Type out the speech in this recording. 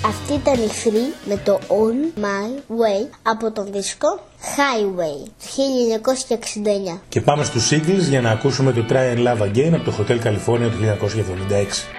Αυτή ήταν η Free με το On My Way από τον δίσκο Highway 1969. Και πάμε στους Eagles για να ακούσουμε το Try and Love Again από το Hotel California του 1976.